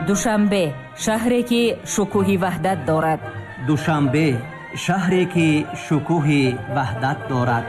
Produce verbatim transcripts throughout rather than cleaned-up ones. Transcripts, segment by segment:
душанбе шаҳре ки шукӯҳи ваҳдат дорад. душанбе шаҳре ки шукӯҳи ваҳдат дорад.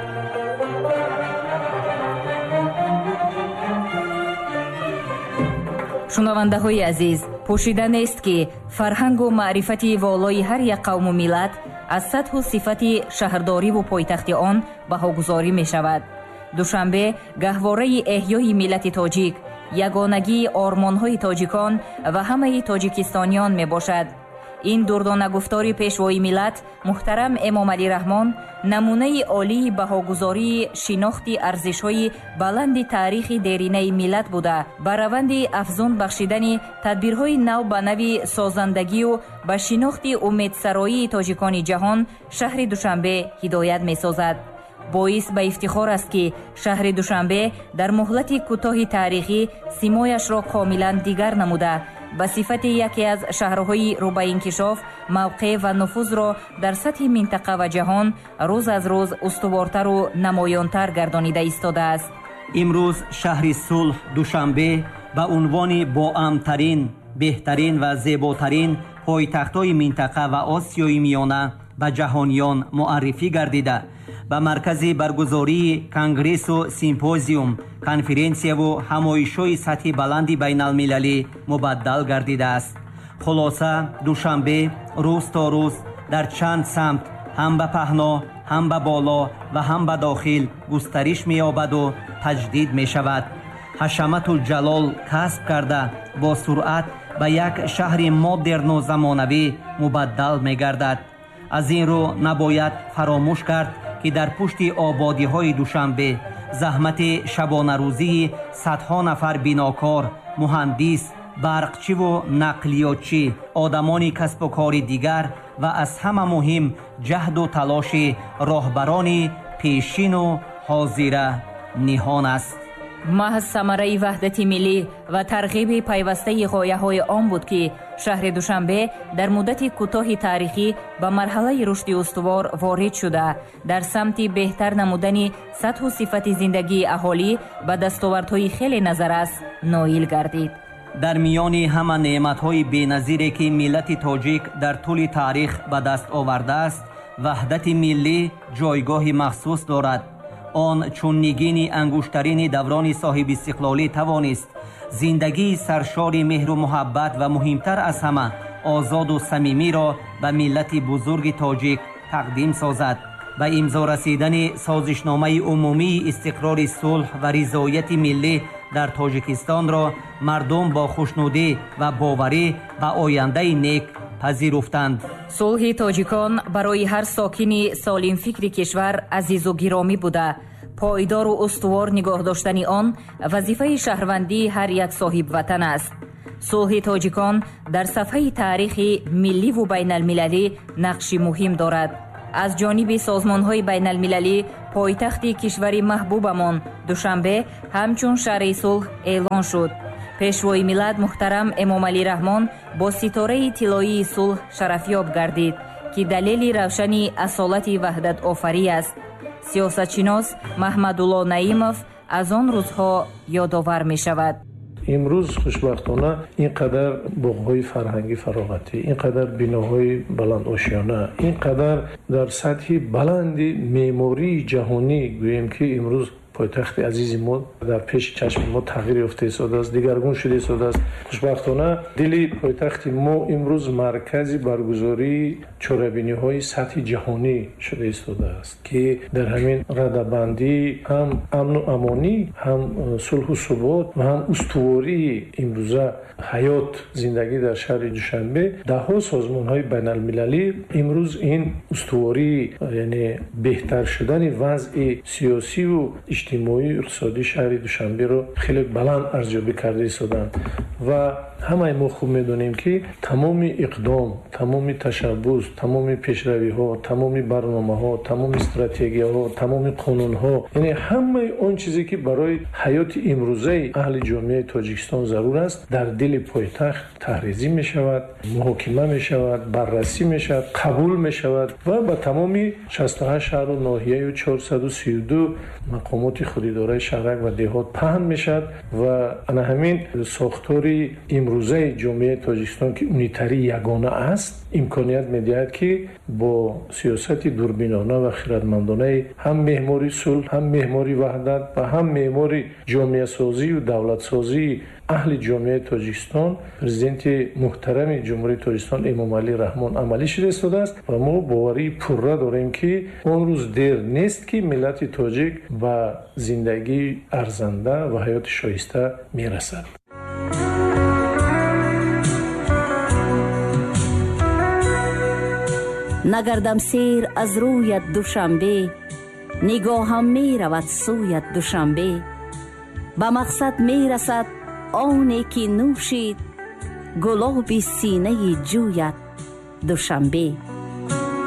шунавандаҳои азиз, пӯшида нест ки фарҳангу маърифати волои ҳар як қавму миллат аз сатҳу сифати шаҳрдориву пойтахти он баҳогузорӣ мешавад. душанбе гаҳвораи эҳёи миллати тоҷик, ягонагии ормонҳои тоҷикон ва ҳамаи тоҷикистониён мебошад. ин дурдона гуфтори пешвои миллат муҳтарам Эмомалӣ Раҳмон намунаи олии баҳогузории шинохти арзишҳои баланди таърихи деринаи миллат буда ба раванди афзун бахшидани тадбирҳои нав ба нави созандагию ба шинохти умедсароии тоҷикони ҷаҳон шаҳри Душанбе ҳидоят месозад. боис ба ифтихор аст ки шаҳри Душанбе дар муҳлати кӯтоҳи таърихӣ симояшро комилан дигар намуда ба сифати яке аз шаҳрҳои рӯбаинкишоф мавқеъ ва нуфузро дар сатҳи минтақа ва ҷаҳон рӯз аз рӯз устувортару намоёнтар гардонида истодааст. имрӯз шаҳри сулҳ Душанбе ба унвони боамтарин, беҳтарин ва зеботарин пойтахтҳои минтақа ва Осиёи миёна ба ҷаҳониён муаррифӣ гардида ба маркази баргузории конгрессу симпозиум, конференсияву ҳамоишҳои сатҳи баланди байналмилалӣ мубаддал гардидааст. хулоса Душанбе рӯз то рӯз дар чанд самт ҳам ба паҳно, ҳам ба боло ва ҳам ба дохил густариш меёбаду таҷдид мешавад. ҳашаматулҷалол касб карда бо суръат ба як шаҳри модерну замонавӣ мубаддал мегардад. аз ин рӯ набояд фаромӯш кард ки дар пушти ободиҳои Душанбе заҳмати шабонарӯзии садҳо нафар бинокор, муҳандис, барқчиву нақлиётчӣ, одамони касбу кори дигар ва аз ҳама муҳим ҷаҳду талоши роҳбарони пешину ҳозира ниҳон аст. маҳз самараи ваҳдати миллӣ ва тарғиби пайвастаи ғояҳои он буд ки шаҳри Душанбе дар муддати кӯтоҳи таърихӣ ба марҳалаи рушди устувор ворид шуда дар самти беҳтар намудани сатҳу сифати зиндагии аҳолӣ ба дастовардҳои хеле назаррас ноил гардид. дар миёни ҳама неъматҳои беназире ки миллати тоҷик дар тӯли таърих ба даст овардааст, ваҳдати миллӣ ҷойгоҳи махсус дорад. он чун нигини ангуштарини даврони соҳибистиқлолӣ тавонист зиндагии саршори меҳру муҳаббат ва муҳимтар аз ҳама озоду самимиро ба миллати бузурги тоҷик тақдим созад. ба имзо расидани созишномаи умумии истиқрори сулҳ ва ризояти миллӣ дар тоҷикистонро мардум бо хушнудӣ ва боварӣ ба ояндаи нек пазируфтанд. сулҳи тоҷикон барои ҳар сокини солимфикри кишвар азизу гиромӣ буда пойдору устувор нигоҳ доштани он вазифаи шаҳрвандии ҳар як соҳибватан аст. сулҳи тоҷикон дар сафҳаи таърихи милливу байналмилалӣ нақши муҳим дорад. аз ҷониби созмонҳои байналмилалӣ пойтахти кишвари маҳбубамон Душанбе ҳамчун шаҳри сулҳ эълон шуд. пешвои миллат муҳтарам Эмомалӣ Раҳмон бо ситораи тиллоии сулҳ шарафёб гардид ки далели равшани асолати ваҳдатофарӣ аст. сиёсатшинос Маҳмадулло Наимов аз он рӯзҳо ёдовар мешавад. имрӯз хушбахтона ин қадар боғҳои фарҳангӣ фароғатӣ, ин қадар биноҳои баландошёна, ин қадар дар сатҳи баланди меъмории ҷаҳонӣ гӯем ки имрӯз пойтахти азизи мо дар пеши чашми мо тағйир ёфта истодааст, дигаргун шуда истодааст. хушбахтона дили пойтахти мо имрӯз маркази баргузории чорабиниҳои сатҳи ҷаҳонӣ шуда истодааст ки дар ҳамин радабандӣ ҳам амну амонӣ, ҳам сулҳу субот ва ҳам устувории имрӯза ҳаёт зиндагӣ дар шаҳри Душанбе даҳо созмонҳои байналмилалӣ имрӯз ин устувории яъне беҳтар шудани вазъи сиёсиву иҷтимоии иқтисодии шаҳри Душанберо хеле баланд арзёбӣ карда истоданд ва ҳамаи мо хуб медонем ки тамоми иқдом, тамоми ташаббус, тамоми пешравиҳо, тамоми барномаҳо, тамоми стратегияҳо, тамоми қонунҳо, яъне ҳамаи он чизе ки барои ҳаёти имрӯзаи аҳли ҷомеаи Тоҷикистон зарур аст дар дили пойтахт таҳризӣ мешавад, муҳокима мешавад, баррасӣ мешавад, қабул мешавад ва ба тамоми шасту ҳашт шаҳру ноҳияю чорсаду сию ду мақомоти خدمات خودیداری شهرک و دهات پهن میشد و انا همین ساختاری امروزه جامعه تاجیکستان که اونیتری یگانه است امکانیت میدهد که با سیاست دوربینانه و خردمندانه هم معماری صلح، هم معماری وحدت و هم معماری جامعه سازی و دولت سازی اهل جامعه تاجیکستان پرزیدنت محترم جمهوری تاجیکستان امام علی رحمان عملی شده استاده است و ما باوری پرره داریم که اون روز دیر نیست که ملت تاجیک و زندگی ارزنده و حیات شایسته میرسد. نگردم سیر از رویت دوشنبه، نگاهم می رود سویت دوشنبه، به مقصد می رسد آنی که نوشید گلاب سینه جویت دوشنبه.